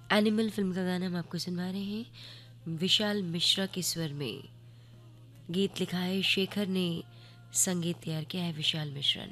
Animal film का गाना हम आपको सुनवा रहे हैं विशाल मिश्रा के स्वर में। गीत लिखा है शेखर ने, संगीत तैयार किया है विशाल मिश्रा ने।